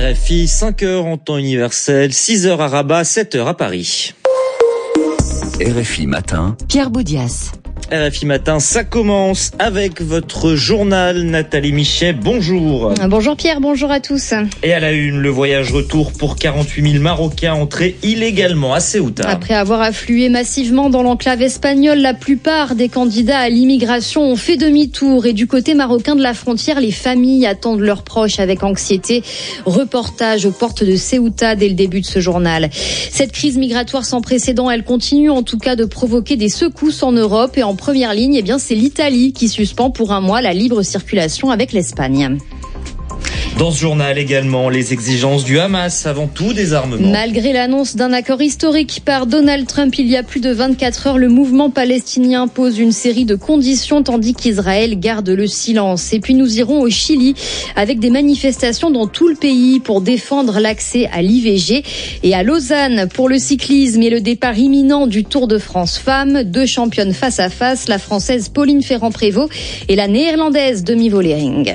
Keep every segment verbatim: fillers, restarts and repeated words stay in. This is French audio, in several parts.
R F I, cinq heures en temps universel, six heures à Rabat, sept heures à Paris. R F I Matin. Pierre Boudias. R F I Matin, ça commence avec votre journal. Nathalie Michet, bonjour. Bonjour Pierre, bonjour à tous. Et à la une, le voyage retour pour quarante-huit mille Marocains entrés illégalement à Ceuta. Après avoir afflué massivement dans l'enclave espagnole, la plupart des candidats à l'immigration ont fait demi-tour. Et du côté marocain de la frontière, les familles attendent leurs proches avec anxiété. Reportage aux portes de Ceuta dès le début de ce journal. Cette crise migratoire sans précédent, elle continue en tout cas de provoquer des secousses en Europe. Et en première ligne, eh bien, c'est l'Italie qui suspend pour un mois la libre circulation avec l'Espagne. Dans ce journal également, les exigences du Hamas avant tout désarmement. Malgré l'annonce d'un accord historique par Donald Trump il y a plus de vingt-quatre heures, le mouvement palestinien pose une série de conditions tandis qu'Israël garde le silence. Et puis nous irons au Chili avec des manifestations dans tout le pays pour défendre l'accès à l'I V G. Et à Lausanne pour le cyclisme et le départ imminent du Tour de France Femmes. Deux championnes face à face, la française Pauline Ferrand-Prévot et la néerlandaise Demi Vollering.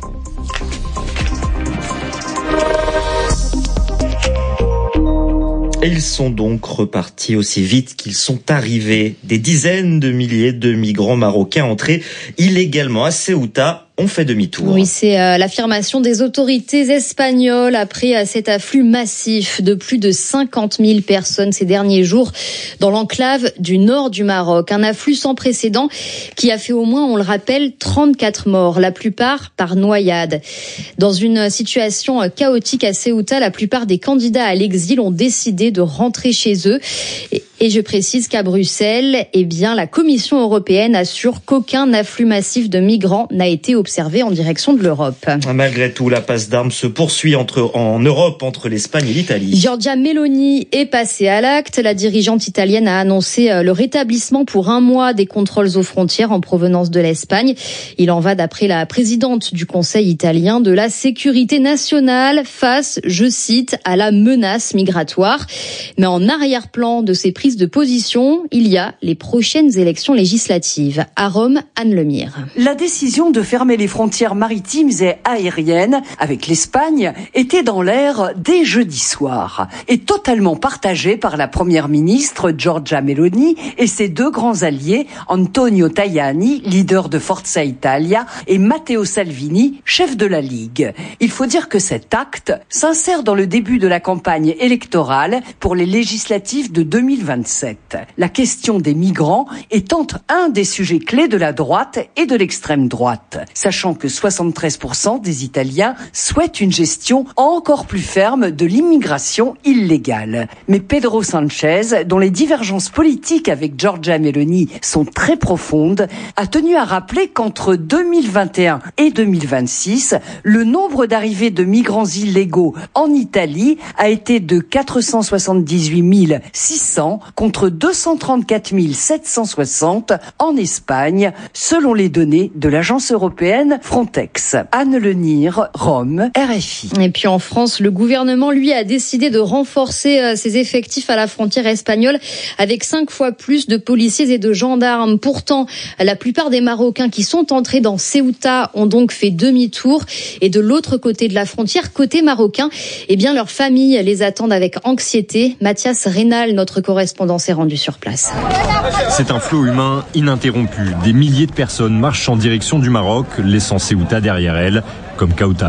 Et ils sont donc repartis aussi vite qu'ils sont arrivés. Des dizaines de milliers de migrants marocains entrés illégalement à Ceuta ont fait demi-tour. Oui, c'est euh, l'affirmation des autorités espagnoles après euh, cet afflux massif de plus de cinquante mille personnes ces derniers jours dans l'enclave du nord du Maroc. Un afflux sans précédent qui a fait au moins, on le rappelle, trente-quatre morts, la plupart par noyade. Dans une situation chaotique à Ceuta, la plupart des candidats à l'exil ont décidé de rentrer chez eux. Et Et je précise qu'à Bruxelles, eh bien, la Commission européenne assure qu'aucun afflux massif de migrants n'a été observé en direction de l'Europe. Malgré tout, la passe d'armes se poursuit entre, en Europe entre l'Espagne et l'Italie. Giorgia Meloni est passée à l'acte. La dirigeante italienne a annoncé le rétablissement pour un mois des contrôles aux frontières en provenance de l'Espagne. Il en va, d'après la présidente du Conseil italien, de la sécurité nationale face, je cite, à la menace migratoire. Mais en arrière-plan de ces prises de position, il y a les prochaines élections législatives. À Rome, Anne Lemire. La décision de fermer les frontières maritimes et aériennes avec l'Espagne était dans l'air dès jeudi soir et totalement partagée par la première ministre Giorgia Meloni et ses deux grands alliés Antonio Tajani, leader de Forza Italia, et Matteo Salvini, chef de la Ligue. Il faut dire que cet acte s'insère dans le début de la campagne électorale pour les législatives de deux mille vingt-sept. La question des migrants étant un des sujets clés de la droite et de l'extrême droite, sachant que soixante-treize pour cent des Italiens souhaitent une gestion encore plus ferme de l'immigration illégale. Mais Pedro Sanchez, dont les divergences politiques avec Giorgia Meloni sont très profondes, a tenu à rappeler qu'entre deux mille vingt et un et deux mille vingt-six, le nombre d'arrivées de migrants illégaux en Italie a été de quatre cent soixante-dix-huit mille six cents contre deux cent trente-quatre mille sept cent soixante en Espagne, selon les données de l'agence européenne Frontex. Anne Lenire, Rome, R F I. Et puis en France, le gouvernement, lui, a décidé de renforcer ses effectifs à la frontière espagnole avec cinq fois plus de policiers et de gendarmes. Pourtant, la plupart des Marocains qui sont entrés dans Ceuta ont donc fait demi-tour. Et de l'autre côté de la frontière, côté marocain, eh bien, leurs familles les attendent avec anxiété. Mathias Rénal, notre correspondant, s'est rendu sur place. C'est un flot humain ininterrompu. Des milliers de personnes marchent en direction du Maroc, laissant Ceuta derrière elles, comme Kauta.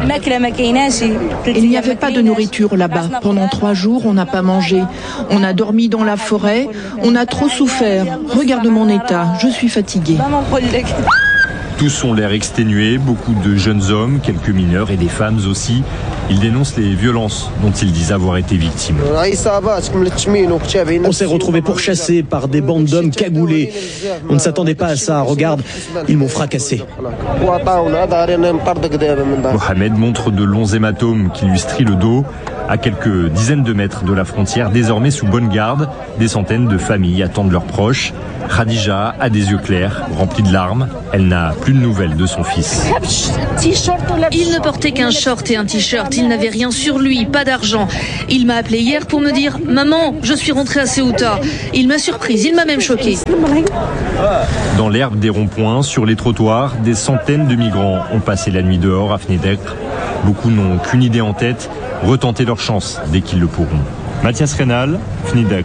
Il n'y avait pas de nourriture là-bas. Pendant trois jours, on n'a pas mangé. On a dormi dans la forêt. On a trop souffert. Regarde mon état. Je suis fatiguée. Tous ont l'air exténués, beaucoup de jeunes hommes, quelques mineurs et des femmes aussi. Ils dénoncent les violences dont ils disent avoir été victimes. On s'est retrouvés pourchassés par des bandes d'hommes cagoulés. On ne s'attendait pas à ça. Regarde, ils m'ont fracassé. Mohamed montre de longs hématomes qui lui strient le dos. À quelques dizaines de mètres de la frontière, désormais sous bonne garde, des centaines de familles attendent leurs proches. Khadija a des yeux clairs, remplis de larmes. Elle n'a plus de nouvelles de son fils. Il ne portait qu'un short et un t-shirt. Il n'avait rien sur lui, pas d'argent. Il m'a appelé hier pour me dire « Maman, je suis rentrée à Ceuta ». Il m'a surprise, il m'a même choquée. Dans l'herbe des ronds-points, sur les trottoirs, des centaines de migrants ont passé la nuit dehors à Fnedek. Beaucoup n'ont qu'une idée en tête, retenter leur chance dès qu'ils le pourront. Mathias Rénal, Fnidak,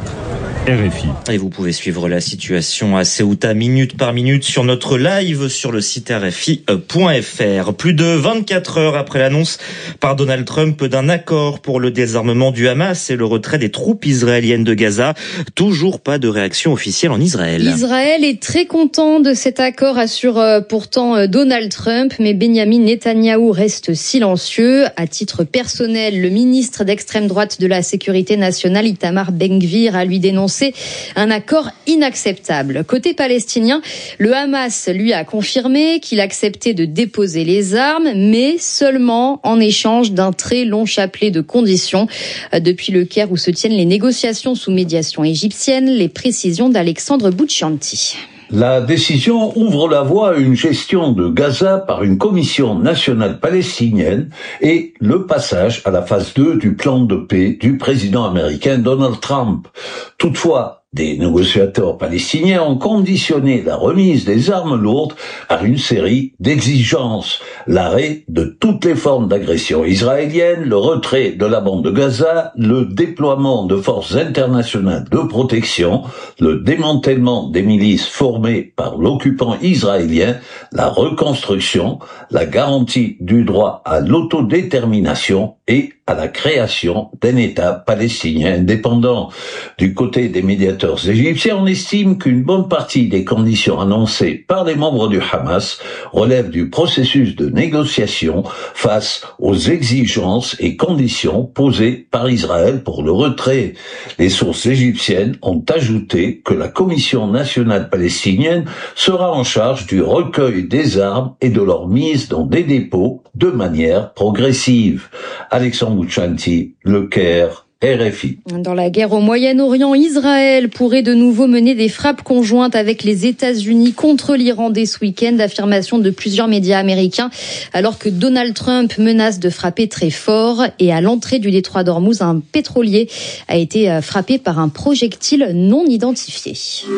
R F I. Et vous pouvez suivre la situation à Ceuta minute par minute sur notre live sur le site R F I point F R. Plus de vingt-quatre heures après l'annonce par Donald Trump d'un accord pour le désarmement du Hamas et le retrait des troupes israéliennes de Gaza, toujours pas de réaction officielle en Israël. Israël est très content de cet accord, assure pourtant Donald Trump, mais Benjamin Netanyahou reste silencieux. À titre personnel, le ministre d'extrême droite de la Sécurité nationale, Itamar Ben-Gvir, a lui dénoncé un accord inacceptable. Côté palestinien, le Hamas, lui, a confirmé qu'il acceptait de déposer les armes, mais seulement en échange d'un très long chapelet de conditions. Depuis le Caire où se tiennent les négociations sous médiation égyptienne, les précisions d'Alexandre Bouchanti. La décision ouvre la voie à une gestion de Gaza par une commission nationale palestinienne et le passage à la phase deux du plan de paix du président américain Donald Trump. Toutefois, des négociateurs palestiniens ont conditionné la remise des armes lourdes à une série d'exigences. L'arrêt de toutes les formes d'agression israélienne, le retrait de la bande de Gaza, le déploiement de forces internationales de protection, le démantèlement des milices formées par l'occupant israélien, la reconstruction, la garantie du droit à l'autodétermination et à la création d'un État palestinien indépendant. Du côté des médiateurs égyptiens, on estime qu'une bonne partie des conditions annoncées par les membres du Hamas relèvent du processus de négociation face aux exigences et conditions posées par Israël pour le retrait. Les sources égyptiennes ont ajouté que la Commission nationale palestinienne sera en charge du recueil des armes et de leur mise dans des dépôts de manière progressive. Alexandre Bouchanti, Le Caire, R F I. Dans la guerre au Moyen-Orient, Israël pourrait de nouveau mener des frappes conjointes avec les États-Unis contre l'Iran dès ce week-end, affirmation de plusieurs médias américains, alors que Donald Trump menace de frapper très fort. Et à l'entrée du détroit d'Ormuz, un pétrolier a été frappé par un projectile non identifié.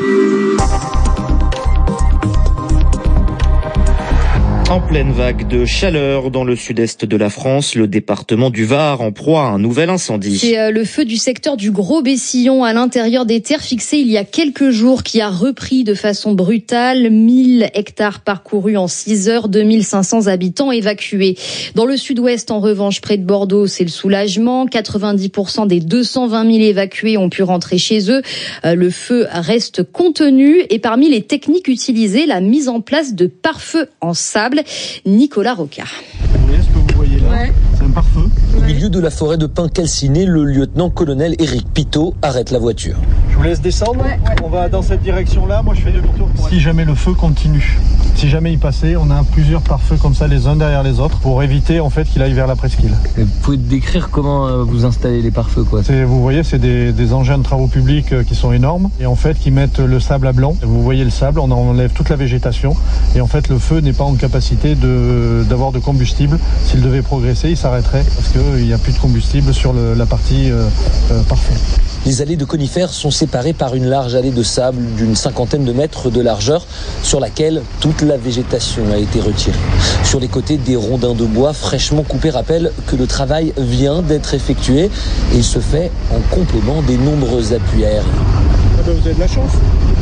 En pleine vague de chaleur dans le sud-est de la France, le département du Var en proie à un nouvel incendie. C'est le feu du secteur du Gros-Bessillon à l'intérieur des terres fixées il y a quelques jours qui a repris de façon brutale. mille hectares parcourus en six heures, deux mille cinq cents habitants évacués. Dans le sud-ouest, en revanche, près de Bordeaux, c'est le soulagement. quatre-vingt-dix pour cent des deux cent vingt mille évacués ont pu rentrer chez eux. Le feu reste contenu et parmi les techniques utilisées, la mise en place de pare-feu en sable. Nicolas Rocard. Vous voyez ce que vous voyez là, ouais. C'est un pare-feu. Au milieu de la forêt de pins calcinés, le lieutenant-colonel Éric Pitot arrête la voiture. Je vous laisse descendre, ouais, ouais. On va dans cette direction-là, moi je fais demi-tour. Pour... Si jamais le feu continue, si jamais il passait, on a plusieurs pare-feux comme ça les uns derrière les autres pour éviter en fait qu'il aille vers la presqu'île. Et vous pouvez décrire comment vous installez les pare-feux quoi. C'est, vous voyez, c'est des, des engins de travaux publics qui sont énormes et en fait qui mettent le sable à blanc. Vous voyez le sable, on enlève toute la végétation et en fait le feu n'est pas en capacité de, d'avoir de combustible. S'il devait progresser, il s'arrêterait parce qu'il n'y a plus de combustible sur le, la partie euh, euh, pare-feu. Les allées de conifères sont séparées par une large allée de sable d'une cinquantaine de mètres de largeur sur laquelle toute la végétation a été retirée. Sur les côtés, des rondins de bois fraîchement coupés rappellent que le travail vient d'être effectué et il se fait en complément des nombreux appuis aériens. Ah ben vous avez de la chance.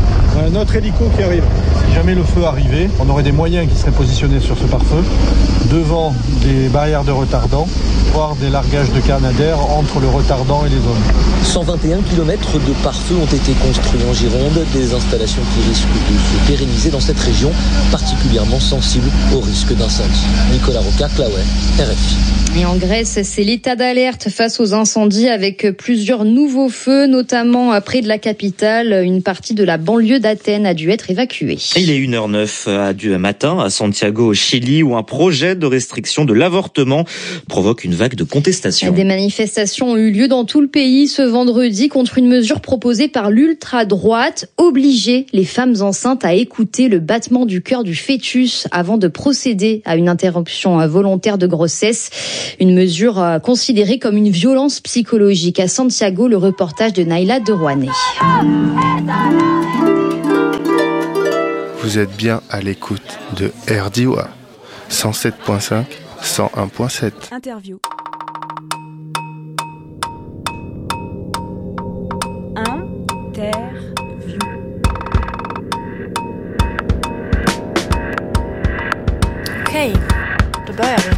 Un autre hélico qui arrive. Si jamais le feu arrivait, on aurait des moyens qui seraient positionnés sur ce pare-feu, devant des barrières de retardant, voire des largages de canadair entre le retardant et les zones. cent vingt et un kilomètres de pare-feu ont été construits en Gironde, des installations qui risquent de se pérenniser dans cette région, particulièrement sensible au risque d'incendie. Nicolas Rocard, Claouet, R F I. Et en Grèce, c'est l'état d'alerte face aux incendies avec plusieurs nouveaux feux, notamment près de la capitale. Une partie de la banlieue d'Athènes a dû être évacuée. Il est une heure neuf du matin à Santiago, au Chili, où un projet de restriction de l'avortement provoque une vague de contestation. Des manifestations ont eu lieu dans tout le pays ce vendredi contre une mesure proposée par l'ultra-droite, obliger les femmes enceintes à écouter le battement du cœur du fœtus avant de procéder à une interruption volontaire de grossesse. Une mesure considérée comme une violence psychologique. À Santiago, le reportage de Naïla Derouané. Vous êtes bien à l'écoute de R D I W A cent sept point cinq cent un virgule sept. Interview. Interview. Okej, då börjar vi.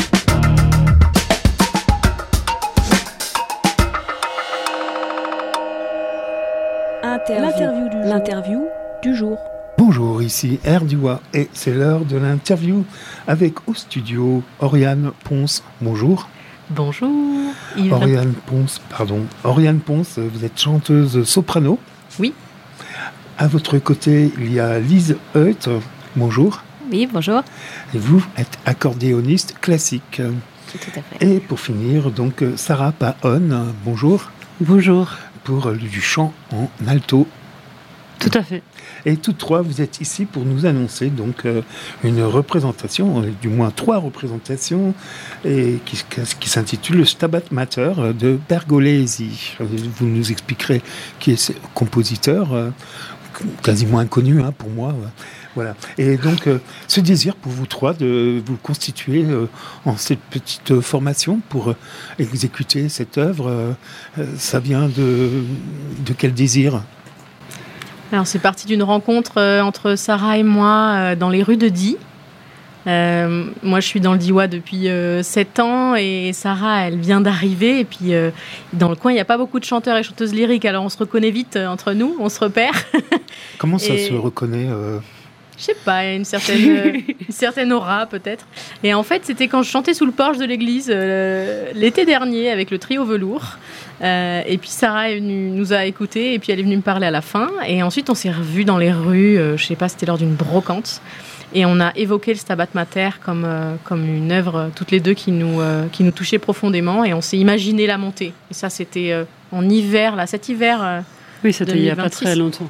L'interview du, L'interview du jour. Bonjour, ici Erdua et c'est l'heure de l'interview avec au studio Oriane Ponce. Bonjour. Bonjour. Yves. Oriane Ponce, pardon. Oriane Ponce, vous êtes chanteuse soprano. Oui. À votre côté, il y a Lise Heut. Bonjour. Oui, bonjour. Et vous êtes accordéoniste classique. Tout à fait. Et pour finir, donc Sarah Paon. Bonjour. Bonjour. Pour du chant en alto. Tout à fait. Et toutes trois, vous êtes ici pour nous annoncer donc euh, une représentation, euh, du moins trois représentations, et qui, qui s'intitule le Stabat Mater de Pergolesi. Vous nous expliquerez qui est ce compositeur, euh, quasiment inconnu hein, pour moi. Euh, voilà. Et donc, euh, ce désir pour vous trois de vous constituer euh, en cette petite formation pour euh, exécuter cette œuvre, euh, euh, ça vient de, de quel désir ? Alors, c'est parti d'une rencontre euh, entre Sarah et moi euh, dans les rues de Die. Euh, moi, je suis dans le Diois depuis euh, sept ans et Sarah, elle vient d'arriver. Et puis, euh, dans le coin, il n'y a pas beaucoup de chanteurs et chanteuses lyriques. Alors, on se reconnaît vite euh, entre nous, on se repère. Comment ça et... se reconnaît euh... Je sais pas, il y a une certaine, euh, une certaine aura peut-être. Et en fait, c'était quand je chantais sous le porche de l'église euh, l'été dernier avec le trio Velours. Euh, et puis Sarah est venue, nous a écoutés et puis elle est venue me parler à la fin. Et ensuite, on s'est revus dans les rues, euh, je sais pas, c'était lors d'une brocante. Et on a évoqué le Stabat Mater comme, euh, comme une œuvre, euh, toutes les deux, qui nous, euh, qui nous touchait profondément. Et on s'est imaginé la montée. Et ça, c'était euh, en hiver, là, cet hiver euh, Oui, c'était deux mille vingt-six. Il n'y a pas très longtemps.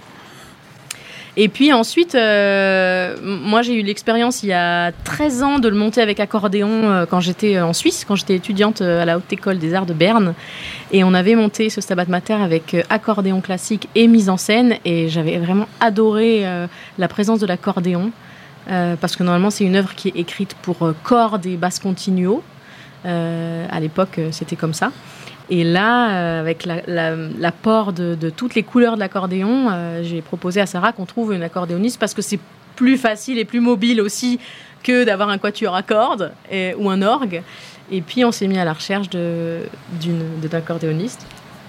Et puis ensuite, euh, moi j'ai eu l'expérience il y a treize ans de le monter avec accordéon euh, quand j'étais en Suisse, quand j'étais étudiante à la Haute École des Arts de Berne. Et on avait monté ce Stabat Mater avec accordéon classique et mise en scène. Et j'avais vraiment adoré euh, la présence de l'accordéon. Euh, parce que normalement c'est une œuvre qui est écrite pour euh, cordes et basses continuo. Euh, à l'époque, c'était comme ça. Et là, euh, avec la, la, l'apport de, de toutes les couleurs de l'accordéon, euh, j'ai proposé à Sarah qu'on trouve une accordéoniste parce que c'est plus facile et plus mobile aussi que d'avoir un quatuor à cordes et, ou un orgue. Et puis, on s'est mis à la recherche de, d'une, d'un accordéoniste.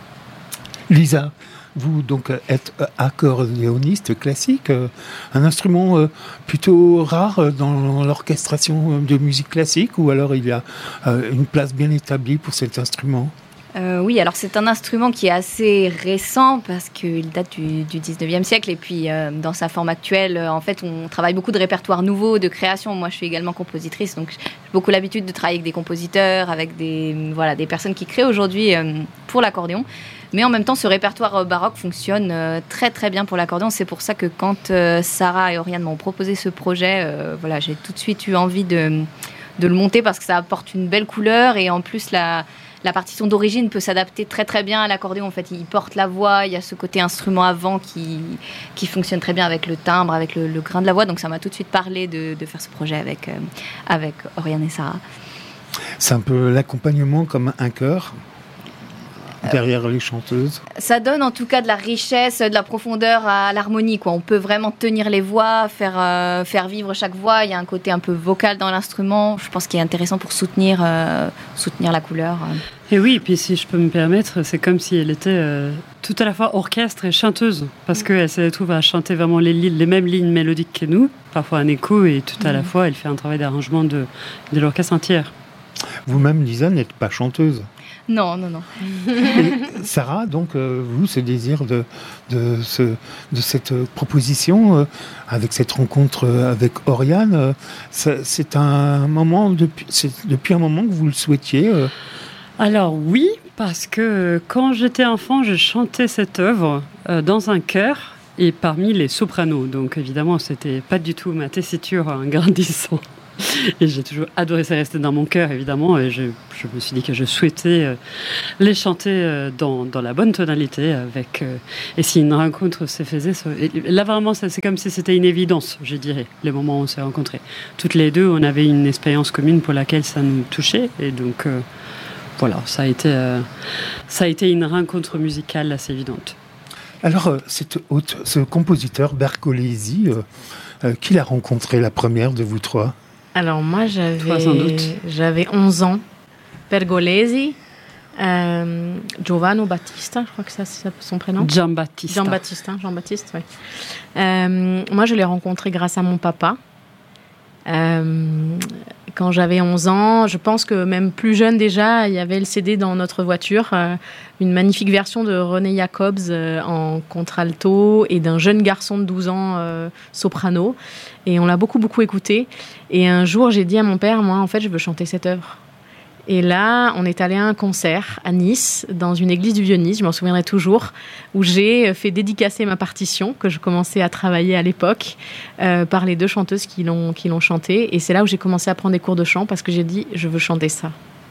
Lisa, vous donc êtes accordéoniste classique, un instrument plutôt rare dans l'orchestration de musique classique, ou alors il y a une place bien établie pour cet instrument ? Euh, oui, alors c'est un instrument qui est assez récent parce qu'il date du, du dix-neuvième siècle et puis euh, dans sa forme actuelle, en fait, on travaille beaucoup de répertoires nouveaux, de création. Moi, je suis également compositrice, donc j'ai beaucoup l'habitude de travailler avec des compositeurs, avec des, voilà, des personnes qui créent aujourd'hui euh, pour l'accordéon. Mais en même temps, ce répertoire baroque fonctionne euh, très très bien pour l'accordéon. C'est pour ça que quand euh, Sarah et Oriane m'ont proposé ce projet, euh, voilà, j'ai tout de suite eu envie de, de le monter parce que ça apporte une belle couleur et en plus la... La partition d'origine peut s'adapter très très bien à l'accordéon. En fait, il porte la voix, il y a ce côté instrument avant qui, qui fonctionne très bien avec le timbre, avec le, le grain de la voix. Donc ça m'a tout de suite parlé de, de faire ce projet avec, euh, avec Oriane et Sarah. C'est un peu l'accompagnement comme un chœur derrière les chanteuses. Ça donne en tout cas de la richesse, de la profondeur à l'harmonie, quoi. On peut vraiment tenir les voix, faire, euh, faire vivre chaque voix. Il y a un côté un peu vocal dans l'instrument. Je pense qu'il est intéressant pour soutenir, euh, soutenir la couleur. Et oui, puis si je peux me permettre, c'est comme si elle était euh, tout à la fois orchestre et chanteuse, parce qu'elle se trouve à chanter vraiment les, les mêmes lignes mélodiques que nous, parfois un écho, et tout à la fois, elle fait un travail d'arrangement de, de l'orchestre entière. Vous-même, Lisa, n'êtes pas chanteuse. Non, non, non. Et Sarah, donc, euh, vous, ce désir de, de, ce, de cette proposition, euh, avec cette rencontre avec Oriane, euh, ça, c'est un moment, depuis, c'est depuis un moment que vous le souhaitiez euh... Alors oui, parce que quand j'étais enfant, je chantais cette œuvre euh, dans un chœur et parmi les sopranos. Donc évidemment, c'était pas du tout ma tessiture en grandissant. Et j'ai toujours adoré, c'est resté dans mon cœur évidemment, et je, je me suis dit que je souhaitais euh, les chanter euh, dans, dans la bonne tonalité, avec, euh, et si une rencontre se faisait, ça, là vraiment ça, c'est comme si c'était une évidence, je dirais, le moment où on s'est rencontrés. Toutes les deux, on avait une expérience commune pour laquelle ça nous touchait, et donc euh, voilà, ça a, été, euh, ça a été une rencontre musicale assez évidente. Alors, euh, cette haute, ce compositeur, Bergolesi, euh, euh, qui l'a rencontré la première de vous trois ? Alors moi, j'avais, Toi, sans doute. j'avais onze ans. Pergolesi, euh, Giovanni Battista, je crois que ça, c'est son prénom. Giambattista. Giambattista, Jean-Baptiste, oui. Euh, moi, je l'ai rencontré grâce à mon papa. Euh, quand j'avais onze ans, je pense que même plus jeune déjà, il y avait le C D dans notre voiture, euh, une magnifique version de René Jacobs euh, en contralto et d'un jeune garçon de douze ans euh, soprano. Et on l'a beaucoup, beaucoup écouté. Et un jour, j'ai dit à mon père, moi, en fait, je veux chanter cette œuvre. Et là, on est allé à un concert à Nice, dans une église du Vieux-Nice, je m'en souviendrai toujours, où j'ai fait dédicacer ma partition, que je commençais à travailler à l'époque, euh, par les deux chanteuses qui l'ont, qui l'ont chantée. Et c'est là où j'ai commencé à prendre des cours de chant, parce que j'ai dit, je veux chanter ça.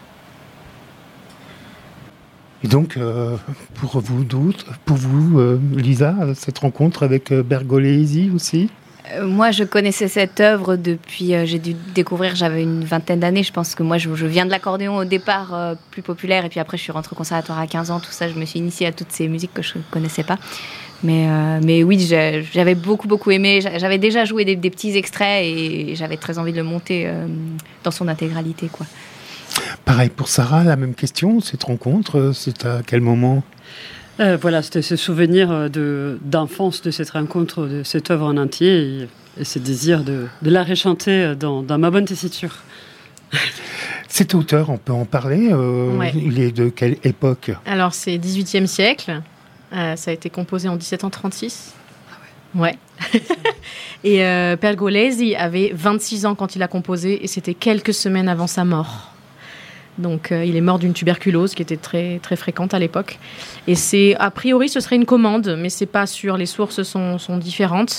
Et donc, euh, pour vous d'autres, pour vous, euh, Lisa, cette rencontre avec euh, Bergolesi aussi ? Euh, moi, je connaissais cette œuvre depuis, euh, j'ai dû découvrir, j'avais une vingtaine d'années. Je pense que moi, je, je viens de l'accordéon au départ, euh, plus populaire. Et puis après, je suis rentrée au conservatoire à quinze ans. Tout ça, je me suis initiée à toutes ces musiques que je ne connaissais pas. Mais, euh, mais oui, j'ai, j'avais beaucoup, beaucoup aimé. J'avais déjà joué des, des petits extraits et j'avais très envie de le monter euh, dans son intégralité, quoi. Pareil pour Sarah, la même question. Cette rencontre, c'est à quel moment ? Euh, voilà, c'était ce souvenir de, d'enfance de cette rencontre, de cette œuvre en entier, et, et ce désir de, de la rechanter dans, dans ma bonne tessiture. Cet auteur, on peut en parler euh, Ouais. Il est de quelle époque ? Alors, c'est dix-huitième siècle. Euh, ça a été composé en dix-sept cent trente-six. Ah ouais. Ouais. Et euh, Pergolesi avait vingt-six ans quand il a composé, et c'était quelques semaines avant sa mort. Donc, euh, il est mort d'une tuberculose qui était très, très fréquente à l'époque. Et c'est, a priori, ce serait une commande, mais c'est pas sûr. Les sources sont, sont différentes.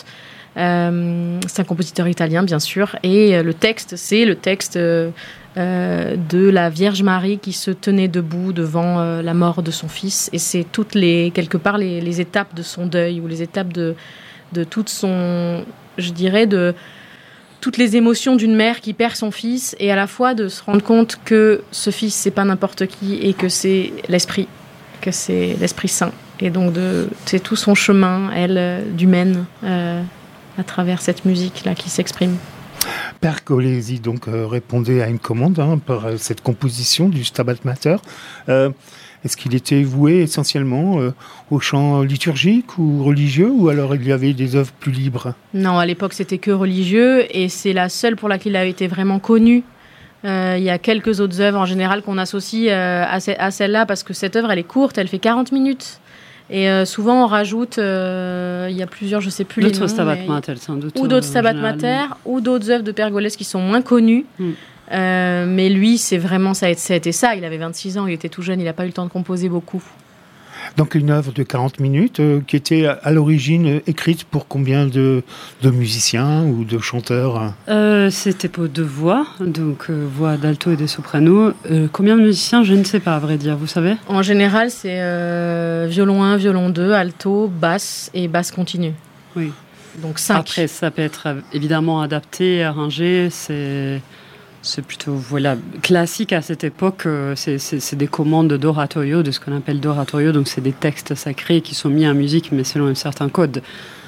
Euh, c'est un compositeur italien, bien sûr. Et euh, le texte, c'est le texte euh, euh, de la Vierge Marie qui se tenait debout devant euh, la mort de son fils. Et c'est toutes les, quelque part, les, les étapes de son deuil, ou les étapes de, de toute son, je dirais, de toutes les émotions d'une mère qui perd son fils, et à la fois de se rendre compte que ce fils, c'est pas n'importe qui, et que c'est l'esprit, que c'est l'Esprit Saint. Et donc, de, c'est tout son chemin, elle, d'humaine, euh, à travers cette musique-là qui s'exprime. Pergolesi donc euh, répondait à une commande hein, par euh, cette composition du Stabat Mater. Euh, Est-ce qu'il était voué essentiellement euh, au chant liturgique ou religieux, ou alors il y avait des œuvres plus libres ? Non, à l'époque, c'était que religieux, et c'est la seule pour laquelle il a été vraiment connu. Euh, il y a quelques autres œuvres en général qu'on associe euh, à, ce, à celle-là, parce que cette œuvre, elle est courte, elle fait quarante minutes. Et euh, souvent, on rajoute, euh, il y a plusieurs, je ne sais plus les noms. D'autres Stabat Mater, sans doute. Ou d'autres Stabat Mater, ou d'autres œuvres de Pergolesi qui sont moins connues. Mm. Euh, mais lui, c'est vraiment, ça a été ça. Il avait vingt-six ans, il était tout jeune, il n'a pas eu le temps de composer beaucoup. Donc une œuvre de quarante minutes euh, qui était à l'origine euh, écrite pour combien de, de musiciens ou de chanteurs ? euh, C'était pour deux voix, donc euh, voix d'alto et de soprano. Euh, combien de musiciens ? Je ne sais pas, à vrai dire, vous savez ? En général, c'est euh, violon un, violon deux, alto, basse et basse continue. Oui. Donc cinq. Après, ça peut être évidemment adapté, arrangé, c'est... C'est plutôt voilà, classique à cette époque, euh, c'est, c'est, c'est des commandes d'oratorio, de ce qu'on appelle d'oratorio, donc c'est des textes sacrés qui sont mis en musique, mais selon un certain code.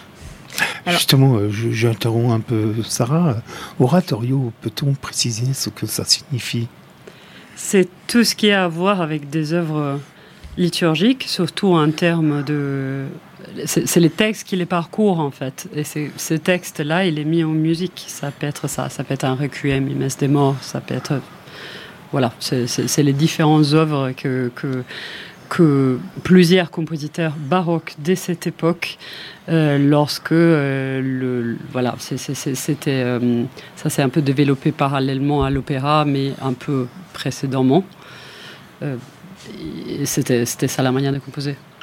Alors, justement, euh, je, j'interromps un peu Sarah. Oratorio, peut-on préciser ce que ça signifie ? C'est tout ce qui a à voir avec des œuvres liturgiques, surtout en termes de... C'est, c'est les textes qui les parcourent, en fait. Et c'est, ce texte-là, il est mis en musique. Ça peut être ça, ça peut être un requiem, une messe des morts, ça peut être... Voilà, c'est, c'est, c'est les différentes œuvres que, que, que plusieurs compositeurs baroques dès cette époque, euh, lorsque euh, le, voilà, c'est, c'est, c'est, c'était, euh, ça s'est un peu développé parallèlement à l'opéra, mais un peu précédemment. Euh, c'était, c'était ça la manière de composer.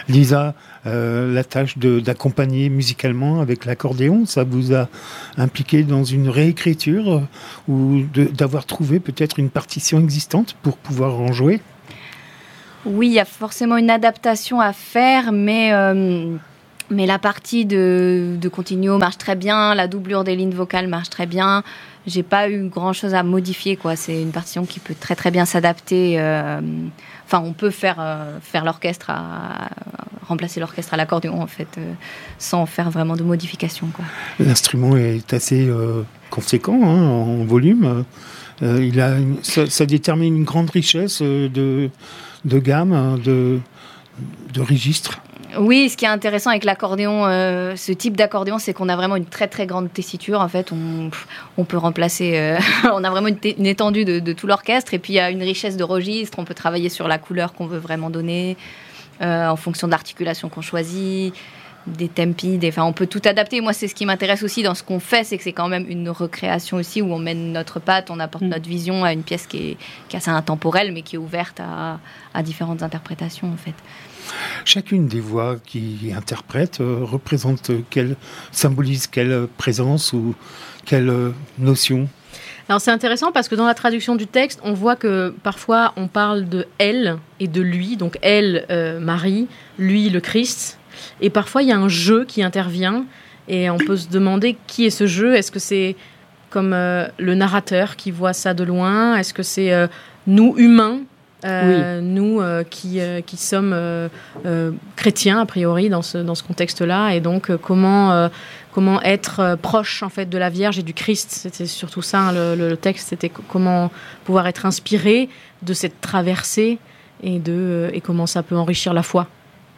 Lisa, euh, la tâche de, d'accompagner musicalement avec l'accordéon, ça vous a impliqué dans une réécriture euh, ou de, d'avoir trouvé peut-être une partition existante pour pouvoir en jouer ? Oui, il y a forcément une adaptation à faire, mais... Euh Mais la partie de, de continuo marche très bien, la doublure des lignes vocales marche très bien. J'ai pas eu grand-chose à modifier, quoi. C'est une partition qui peut très très bien s'adapter. Euh, enfin, on peut faire euh, faire l'orchestre, à, remplacer l'orchestre à l'accordéon en fait, euh, sans faire vraiment de modifications, quoi. L'instrument est assez euh, conséquent hein, en volume. Euh, il a une, ça, ça détermine une grande richesse de de gamme, de de registres. Oui, ce qui est intéressant avec l'accordéon, euh, ce type d'accordéon, c'est qu'on a vraiment une très très grande tessiture. En fait, on, on peut remplacer, euh, on a vraiment une, t- une étendue de, de tout l'orchestre. Et puis il y a une richesse de registres. On peut travailler sur la couleur qu'on veut vraiment donner, euh, en fonction de l'articulation qu'on choisit, des tempi, des, enfin, on peut tout adapter. Moi, c'est ce qui m'intéresse aussi dans ce qu'on fait, c'est que c'est quand même une recréation aussi où on mène notre patte, on apporte mmh. notre vision à une pièce qui est, qui est assez intemporelle, mais qui est ouverte à, à différentes interprétations en fait. Chacune des voix qui interprètent euh, représente quelle, symbolise quelle présence ou quelle euh, notion. Alors c'est intéressant parce que dans la traduction du texte, on voit que parfois on parle de elle et de lui, donc elle, euh, Marie, lui, le Christ, et parfois il y a un jeu qui intervient et on peut se demander qui est ce jeu. Est-ce que c'est comme euh, le narrateur qui voit ça de loin ? Est-ce que c'est euh, nous humains ? Euh, oui. Nous euh, qui, euh, qui sommes euh, euh, chrétiens a priori dans ce, dans ce contexte-là, et donc euh, comment, euh, comment être euh, proche en fait de la Vierge et du Christ, c'était surtout ça hein, le, le texte, c'était comment pouvoir être inspiré de cette traversée et, de, euh, et comment ça peut enrichir la foi.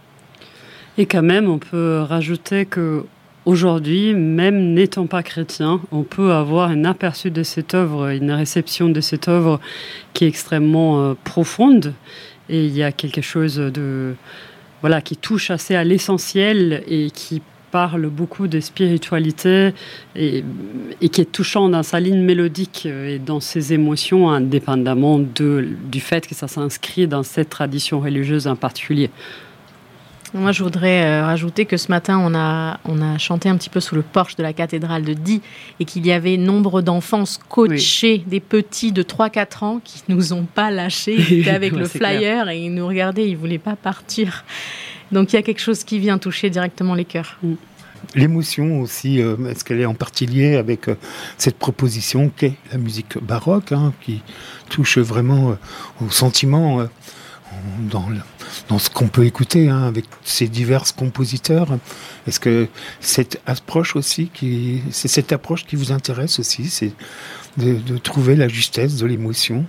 Et quand même on peut rajouter que aujourd'hui, même n'étant pas chrétien, on peut avoir un aperçu de cette œuvre, une réception de cette œuvre qui est extrêmement euh, profonde. Et il y a quelque chose de, voilà, qui touche assez à l'essentiel et qui parle beaucoup de spiritualité et, et qui est touchant dans sa ligne mélodique et dans ses émotions, indépendamment de, du fait que ça s'inscrit dans cette tradition religieuse en particulier. Moi, je voudrais euh, rajouter que ce matin, on a, on a chanté un petit peu sous le porche de la cathédrale de Die et qu'il y avait nombre d'enfants scotchés, oui. Des petits de trois quatre ans qui ne nous ont pas lâchés. Ils étaient avec ouais, le flyer clair. Et ils nous regardaient, ils ne voulaient pas partir. Donc, il y a quelque chose qui vient toucher directement les cœurs. Mm. L'émotion aussi, euh, est-ce qu'elle est en partie liée avec euh, cette proposition qu'est la musique baroque, hein, qui touche vraiment euh, au sentiment euh, dans, le, dans ce qu'on peut écouter hein, avec ces divers compositeurs. Est-ce que cette approche aussi, qui, c'est cette approche qui vous intéresse aussi, c'est de, de trouver la justesse de l'émotion?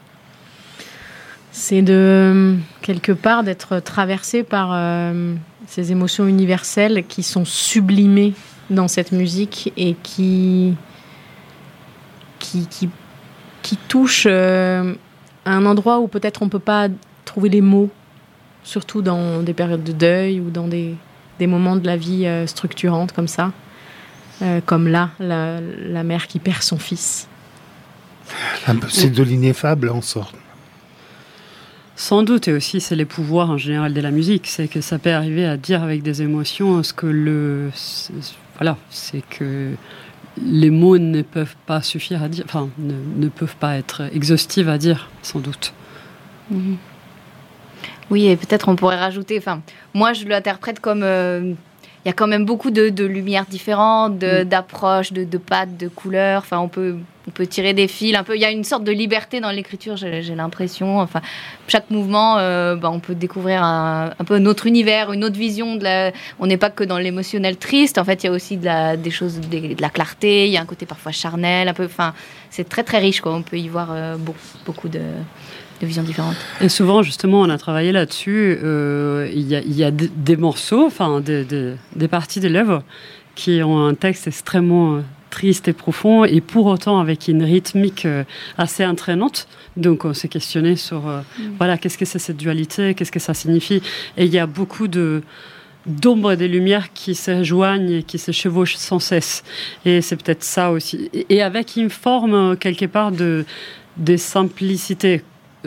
C'est de, quelque part, d'être traversé par euh, ces émotions universelles qui sont sublimées dans cette musique et qui, qui, qui, qui touchent euh, à un endroit où peut-être on ne peut pas trouver les mots, surtout dans des périodes de deuil ou dans des, des moments de la vie euh, structurantes comme ça, euh, comme là, la, la mère qui perd son fils. C'est de l'ineffable en sorte. Sans doute, et aussi c'est les pouvoirs en général de la musique, c'est que ça peut arriver à dire avec des émotions ce que le... C'est, voilà, c'est que les mots ne peuvent pas suffire à dire, enfin, ne, ne peuvent pas être exhaustifs à dire, sans doute. Mmh. Oui, et peut-être on pourrait rajouter, enfin, moi je l'interprète comme... Euh, il y a quand même beaucoup de, de lumières différentes, de, mmh. d'approches, de, de pattes, de couleurs, enfin, on peut... On peut tirer des fils, un peu. Il y a une sorte de liberté dans l'écriture, j'ai, j'ai l'impression. Enfin, chaque mouvement, euh, bah, on peut découvrir un, un peu un autre univers, une autre vision. De la... On n'est pas que dans l'émotionnel triste. En fait, il y a aussi de la, des choses, de, de la clarté. Il y a un côté parfois charnel, un peu. Enfin, c'est très très riche, quoi. On peut y voir euh, beaucoup, beaucoup de, de visions différentes. Et souvent, justement, on a travaillé là-dessus. Euh, il y a, il y a des, des morceaux, enfin, des, des, des parties de l'œuvre qui ont un texte extrêmement triste et profond, et pour autant avec une rythmique euh, assez entraînante. Donc on s'est questionné sur euh, mmh. voilà, qu'est-ce que c'est cette dualité, qu'est-ce que ça signifie. Et il y a beaucoup de, d'ombres et de lumières qui se rejoignent et qui se chevauchent sans cesse. Et c'est peut-être ça aussi. Et, et avec une forme, quelque part, de, de simplicité.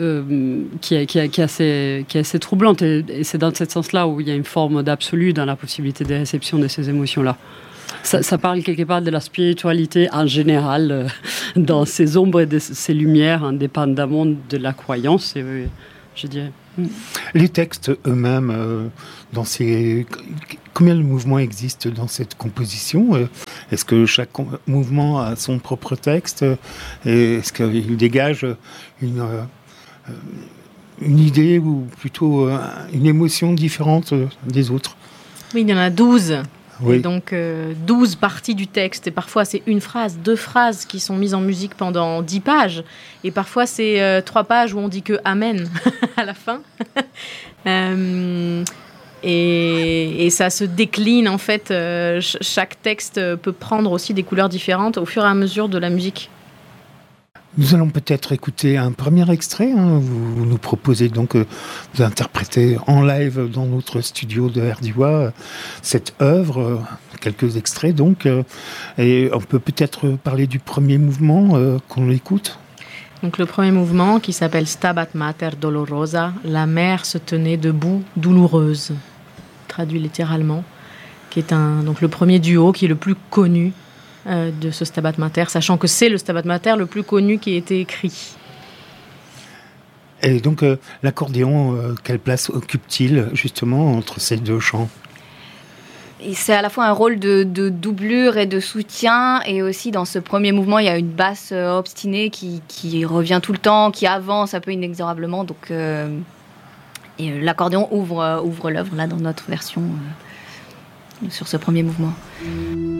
euh, qui, est, qui, est, qui, est assez, qui est assez troublante. Et, et c'est dans ce sens-là où il y a une forme d'absolu dans la possibilité de réception de ces émotions-là. Ça, ça parle quelque part de la spiritualité en général, euh, dans ses ombres et de ses lumières, indépendamment de la croyance, et, euh, je dirais. Les textes eux-mêmes, euh, dans ces... combien de mouvements existent dans cette composition ? Est-ce que chaque mouvement a son propre texte ? Et est-ce qu'il dégage une, euh, une idée ou plutôt euh, une émotion différente des autres ? Oui, il y en a douze. Oui. Et donc euh, douze parties du texte, et parfois c'est une phrase, deux phrases qui sont mises en musique pendant dix pages, et parfois c'est euh, trois pages où on dit que Amen à la fin. euh, et, et ça se décline en fait, euh, ch- chaque texte peut prendre aussi des couleurs différentes au fur et à mesure de la musique. Nous allons peut-être écouter un premier extrait. Hein. Vous, vous nous proposez donc euh, d'interpréter en live dans notre studio de Herdiwa euh, cette œuvre, euh, quelques extraits donc. Euh, et on peut peut-être parler du premier mouvement euh, qu'on écoute. Donc le premier mouvement qui s'appelle Stabat Mater Dolorosa, la mère se tenait debout, douloureuse, traduit littéralement, qui est un, donc le premier duo qui est le plus connu Euh, de ce Stabat Mater, sachant que c'est le Stabat Mater le plus connu qui a été écrit. Et donc, euh, l'accordéon, euh, quelle place occupe-t-il justement entre ces deux chants ? Et c'est à la fois un rôle de, de doublure et de soutien, et aussi dans ce premier mouvement, il y a une basse euh, obstinée qui, qui revient tout le temps, qui avance un peu inexorablement. Donc, euh, et, euh, l'accordéon ouvre, euh, ouvre l'œuvre là dans notre version euh, sur ce premier mouvement.